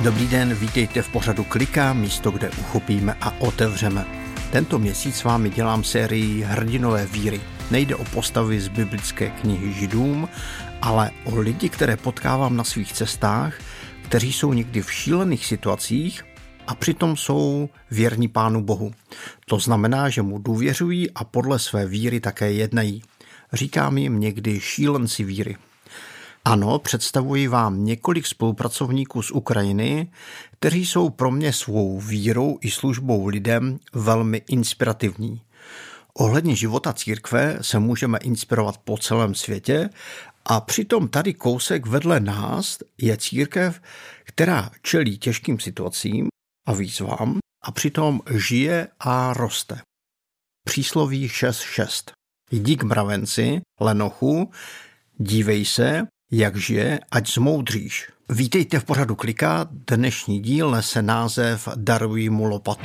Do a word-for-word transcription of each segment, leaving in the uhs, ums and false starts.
Dobrý den, vítejte v pořadu Klika, místo, kde uchopíme a otevřeme. Tento měsíc s vámi dělám sérii Hrdinové víry. Nejde o postavy z biblické knihy Židům, ale o lidi, které potkávám na svých cestách, kteří jsou někdy v šílených situacích a přitom jsou věrní Pánu Bohu. To znamená, že mu důvěřují a podle své víry také jednají. Říkám jim někdy šílenci víry. Ano, představuji vám několik spolupracovníků z Ukrajiny, kteří jsou pro mě svou vírou i službou lidem velmi inspirativní. Ohledně života církve se můžeme inspirovat po celém světě a přitom tady kousek vedle nás je církev, která čelí těžkým situacím a výzvám a přitom žije a roste. Přísloví šest šest. Jdi k mravenci, lenochu, dívej se, jak žije, ať zmoudříš. Vítejte v pořadu Klika, dnešní díl nese název Daruj mu lopatu.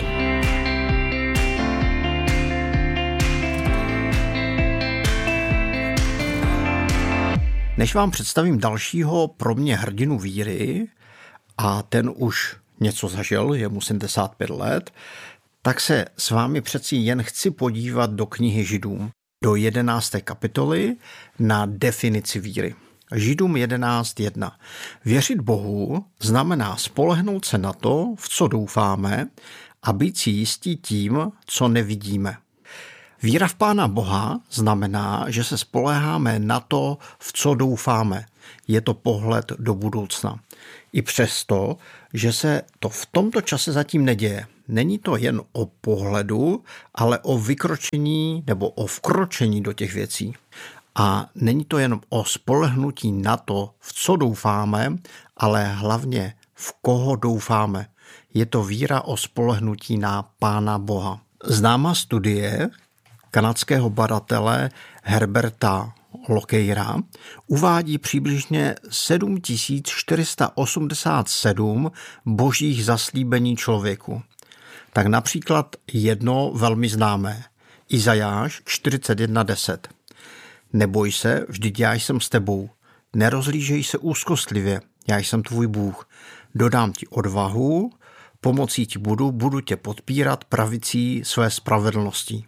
Než vám představím dalšího pro mě hrdinu víry, a ten už něco zažil, je mu sedmdesát pět let, tak se s vámi přeci jen chci podívat do knihy Židům, do jedenácté kapitoly na definici víry. Židům jedenáct jedna. Věřit Bohu znamená spolehnout se na to, v co doufáme, a být si jistí tím, co nevidíme. Víra v Pána Boha znamená, že se spoléháme na to, v co doufáme. Je to pohled do budoucna. I přesto, že se to v tomto čase zatím neděje. Není to jen o pohledu, ale o vykročení nebo o vkročení do těch věcí. A není to jen o spolehnutí na to, v co doufáme, ale hlavně v koho doufáme. Je to víra o spolehnutí na Pána Boha. Známá studie kanadského badatele Herberta Lockeyera uvádí přibližně sedm tisíc čtyři sta osmdesát sedm božích zaslíbení člověku. Tak například jedno velmi známé. Izajáš čtyřicet jedna deset. Neboj se, vždyť já jsem s tebou. Nerozhlížej se úzkostlivě, já jsem tvůj Bůh. Dodám ti odvahu, pomocí ti budu, budu tě podpírat pravicí své spravedlnosti.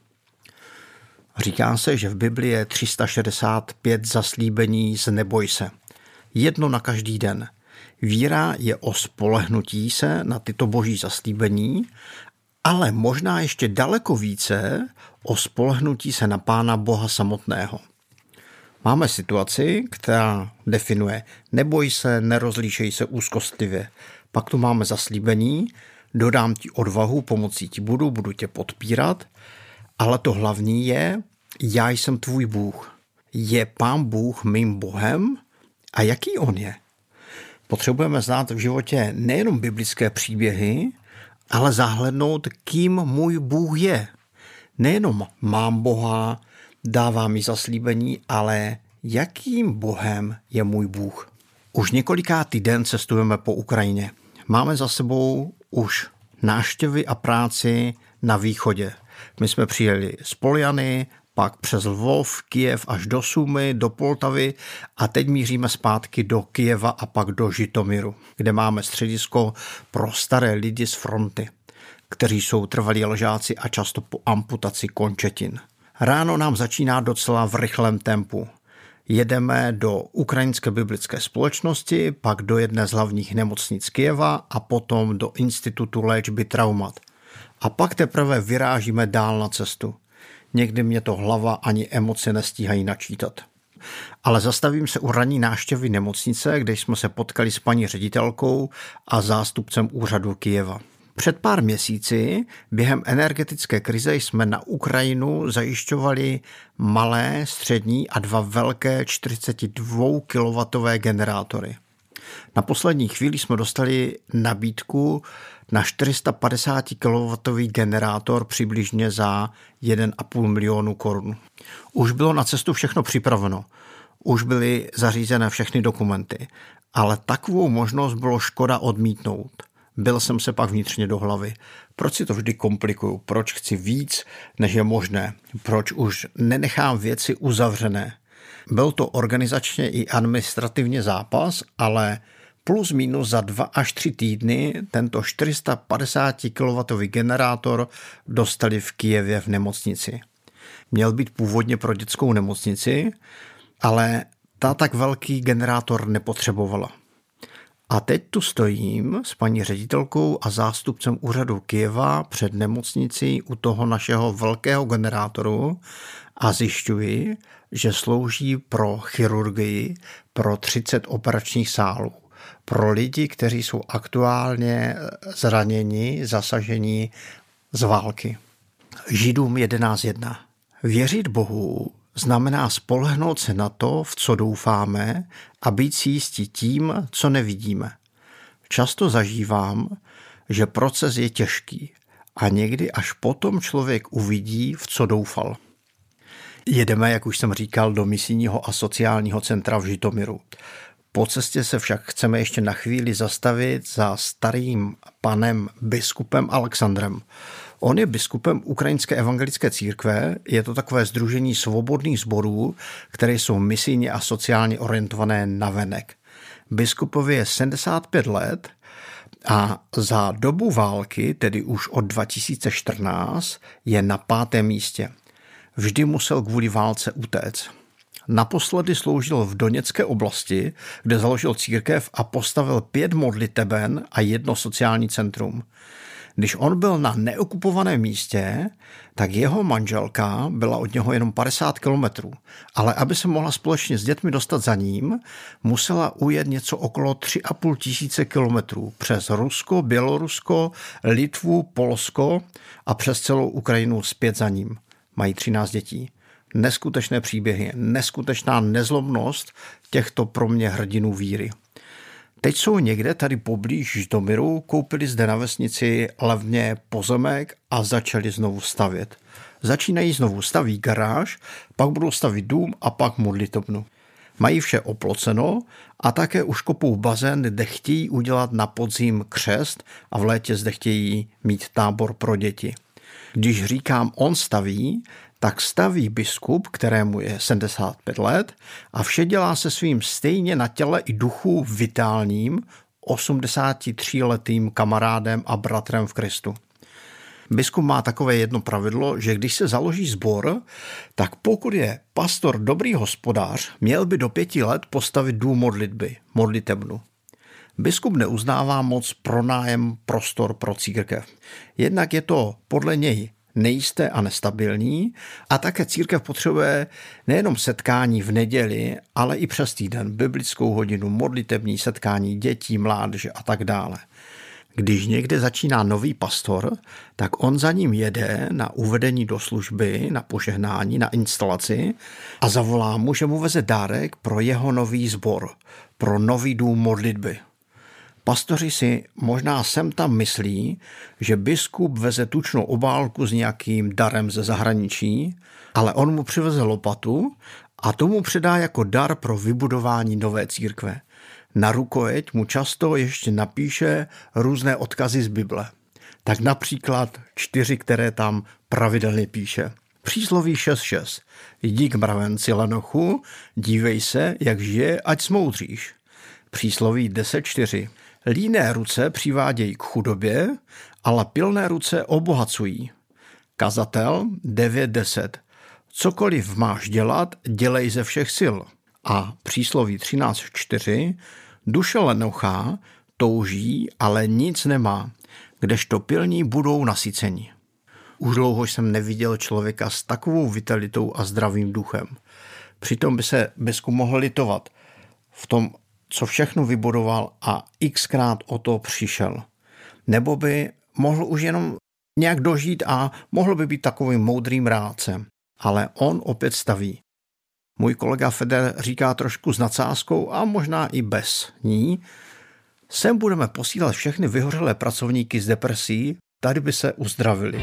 Říká se, že v Biblii je tři sta šedesát pět zaslíbení z neboj se. Jedno na každý den. Víra je o spolehnutí se na tyto boží zaslíbení, ale možná ještě daleko více o spolehnutí se na Pána Boha samotného. Máme situaci, která definuje neboj se, nerozlíšej se úzkostlivě. Pak tu máme zaslíbení, dodám ti odvahu, pomocí ti budu, budu tě podpírat, ale to hlavní je, já jsem tvůj Bůh. Je Pán Bůh mým Bohem? A jaký on je? Potřebujeme znát v životě nejenom biblické příběhy, ale zahlednout, kým můj Bůh je. Nejenom mám Boha, dává mi zaslíbení, ale jakým Bohem je můj Bůh. Už několikátý den cestujeme po Ukrajině. Máme za sebou už návštěvy a práci na východě. My jsme přijeli z Poljany, pak přes Lvov, Kyjev až do Sumy, do Poltavy a teď míříme zpátky do Kyjeva a pak do Žitomiru, kde máme středisko pro staré lidi z fronty, kteří jsou trvalí ležáci a často po amputaci končetin. Ráno nám začíná docela v rychlém tempu. Jedeme do Ukrajinské biblické společnosti, pak do jedné z hlavních nemocnic Kyjeva a potom do Institutu léčby traumat. A pak teprve vyrážíme dál na cestu. Někdy mě to hlava ani emoce nestíhají načítat. Ale zastavím se u ranní návštěvy nemocnice, kde jsme se potkali s paní ředitelkou a zástupcem úřadu Kyjeva. Před pár měsíci během energetické krize jsme na Ukrajinu zajišťovali malé, střední a dva velké čtyřicetidvoukilowattové generátory. Na poslední chvíli jsme dostali nabídku na čtyři sta padesát kilowattový generátor přibližně za jeden a půl milionu korun. Už bylo na cestu všechno připraveno. Už byly zařízené všechny dokumenty. Ale takovou možnost bylo škoda odmítnout. Byl jsem se pak vnitřně do hlavy. Proč si to vždy komplikuju? Proč chci víc, než je možné? Proč už nenechám věci uzavřené? Byl to organizačně i administrativně zápas, ale plus minus za dva až tři týdny tento čtyři sta padesát kilowattů generátor dostali v Kyjevě v nemocnici. Měl být původně pro dětskou nemocnici, ale ta tak velký generátor nepotřebovala. A teď tu stojím s paní ředitelkou a zástupcem úřadu Kyjeva před nemocnicí u toho našeho velkého generátoru a zjišťuji, že slouží pro chirurgii, pro třicet operačních sálů, pro lidi, kteří jsou aktuálně zraněni, zasaženi z války. Židům jedenáct jedna. Věřit Bohu znamená spolehnout se na to, v co doufáme, a být si jistí tím, co nevidíme. Často zažívám, že proces je těžký a někdy až potom člověk uvidí, v co doufal. Jedeme, jak už jsem říkal, do misijního a sociálního centra v Žitomiru. Po cestě se však chceme ještě na chvíli zastavit za starým panem biskupem Alexandrem. On je biskupem Ukrajinské evangelické církve, je to takové sdružení svobodných sborů, které jsou misijně a sociálně orientované navenek. Biskupovi je sedmdesát pět let a za dobu války, tedy už od dva tisíce čtrnáct, je na pátém místě. Vždy musel kvůli válce utéct. Naposledy sloužil v Doněcké oblasti, kde založil církev a postavil pět modliteben a jedno sociální centrum. Když on byl na neokupovaném místě, tak jeho manželka byla od něho jenom padesát kilometrů, ale aby se mohla společně s dětmi dostat za ním, musela ujet něco okolo tři a půl tisíce kilometrů přes Rusko, Bělorusko, Litvu, Polsko a přes celou Ukrajinu zpět za ním. Mají třináct dětí. Neskutečné příběhy, neskutečná nezlobnost těchto pro mě hrdinů víry. Teď jsou někde tady poblíž Žitomiru, koupili zde na vesnici levně pozemek a začali znovu stavět. Začínají znovu, staví garáž, pak budou stavit dům a pak modlitebnu. Mají vše oploceno a také už kopou bazén, kde chtějí udělat na podzim křest a v létě zde chtějí mít tábor pro děti. Když říkám on staví, tak staví biskup, kterému je sedmdesát pět let a vše dělá se svým stejně na těle i duchu vitálním osmdesátitříletým kamarádem a bratrem v Kristu. Biskup má takové jedno pravidlo, že když se založí sbor, tak pokud je pastor dobrý hospodář, měl by do pěti let postavit dům modlitby, modlitebnu. Biskup neuznává moc pronájem prostor pro církev. Jednak je to podle něj nejisté a nestabilní a také církev potřebuje nejenom setkání v neděli, ale i přes týden, biblickou hodinu, modlitební setkání dětí, mládeže a tak dále. Když někde začíná nový pastor, tak on za ním jede na uvedení do služby, na požehnání, na instalaci a zavolá mu, že mu veze dárek pro jeho nový sbor, pro nový dům modlitby. Pastoři si možná sem tam myslí, že biskup veze tučnou obálku s nějakým darem ze zahraničí, ale on mu přiveze lopatu a tomu předá jako dar pro vybudování nové církve. Na rukojeť mu často ještě napíše různé odkazy z Bible. Tak například čtyři, které tam pravidelně píše. Přísloví šest šest. Jdi k mravenci lenochu, dívej se, jak žije, ať smoudříš. Přísloví deset čtyři. Líné ruce přivádějí k chudobě, ale pilné ruce obohacují. Kazatel devět deset. Cokoliv máš dělat, dělej ze všech sil. A přísloví třináct čtyři. Duše lenochá touží, ale nic nemá, kdežto pilní budou nasyceni. Už dlouho jsem neviděl člověka s takovou vitalitou a zdravým duchem. Přitom by se biskup mohl litovat v tom, co všechno vybudoval a xkrát o to přišel. Nebo by mohl už jenom nějak dožít a mohl by být takovým moudrým rádcem. Ale on opět staví. Můj kolega Feder říká trošku s nadsázkou a možná i bez ní. Sem budeme posílat všechny vyhořelé pracovníky z depresí, tady by se uzdravili.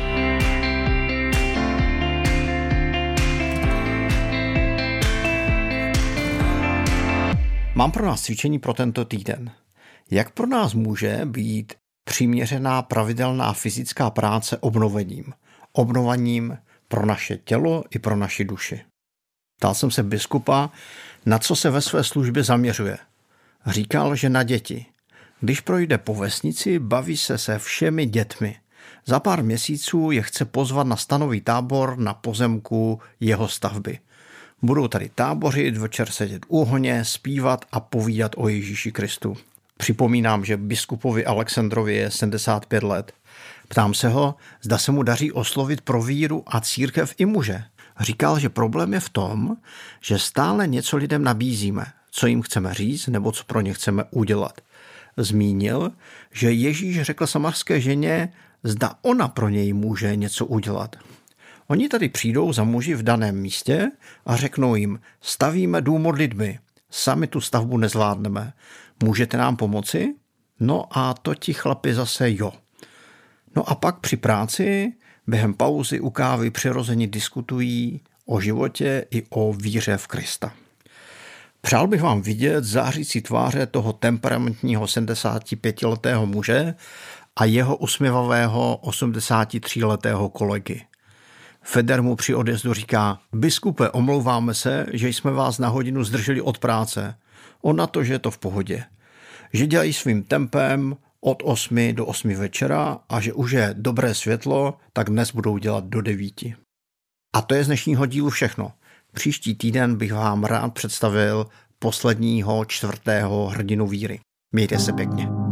Mám pro nás cvičení pro tento týden. Jak pro nás může být přiměřená pravidelná fyzická práce obnovením? Obnovením pro naše tělo i pro naši duši. Ptal jsem se biskupa, na co se ve své službě zaměřuje. Říkal, že na děti. Když projde po vesnici, baví se se všemi dětmi. Za pár měsíců je chce pozvat na stanový tábor na pozemku jeho stavby. Budou tady tábořit, večer sedět u ohně, zpívat a povídat o Ježíši Kristu. Připomínám, že biskupovi Alexandrovi je sedmdesát pět let. Ptám se ho, zda se mu daří oslovit pro víru a církev i muže. Říkal, že problém je v tom, že stále něco lidem nabízíme, co jim chceme říct nebo co pro ně chceme udělat. Zmínil, že Ježíš řekl samarské ženě, zda ona pro něj může něco udělat. Oni tady přijdou za muži v daném místě a řeknou jim, stavíme dům modlitby, sami tu stavbu nezvládneme, můžete nám pomoci? No a to ti chlapi zase jo. No a pak při práci, během pauzy u kávy přirozeně diskutují o životě i o víře v Krista. Přál bych vám vidět zářící tváře toho temperamentního sedmdesátipětiletého muže a jeho usměvavého osmdesátitříletého kolegy. Feder mu při odjezdu říká, biskupe, omlouváme se, že jsme vás na hodinu zdrželi od práce. On na to, že je to v pohodě. Že dělají svým tempem od osmi do osmi večera a že už je dobré světlo, tak dnes budou dělat do devíti. A to je z dnešního dílu všechno. Příští týden bych vám rád představil posledního čtvrtého hrdinu víry. Mějte se pěkně.